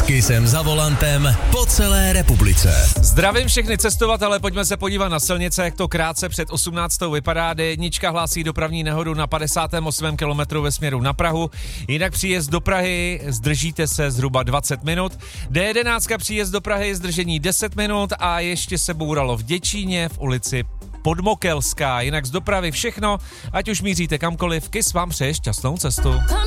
Kysem za volantem po celé republice. Zdravím všechny cestovatele, pojďme se podívat na silnice, jak to krátce před 18. vypadá. D1 hlásí dopravní nehodu na 58. kilometru ve směru na Prahu. Jinak příjezd do Prahy, zdržíte se zhruba 20 minut. D11 příjezd do Prahy, zdržení 10 minut a ještě se bouralo v Děčíně v ulici Podmokelská. Jinak z dopravy všechno, ať už míříte kamkoliv, Kys vám přeje šťastnou cestu.